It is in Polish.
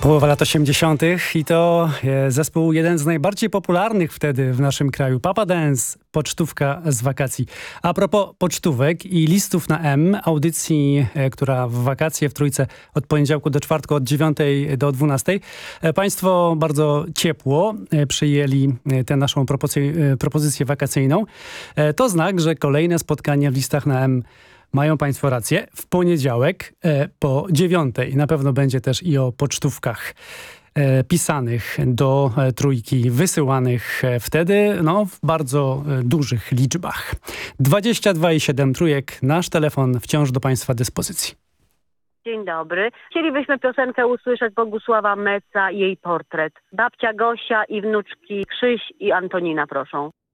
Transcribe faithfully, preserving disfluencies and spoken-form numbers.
Połowa lat osiemdziesiątych i to e, zespół jeden z najbardziej popularnych wtedy w naszym kraju. Papa Dance, pocztówka z wakacji. A propos pocztówek i listów na M, audycji, e, która w wakacje w Trójce od poniedziałku do czwartku od dziewiątej do dwunastej. E, państwo bardzo ciepło e, przyjęli e, tę naszą propozycję, e, propozycję wakacyjną. E, to znak, że kolejne spotkania w listach na M mają państwo rację. W poniedziałek e, po dziewiątej na pewno będzie też i o pocztówkach e, pisanych do e, Trójki, wysyłanych e, wtedy no, w bardzo e, dużych liczbach. dwadzieścia dwa i siedem Trójek, nasz telefon wciąż do państwa dyspozycji. Dzień dobry. Chcielibyśmy piosenkę usłyszeć Bogusława Meca, jej portret. Babcia Gosia i wnuczki Krzyś i Antonina proszą.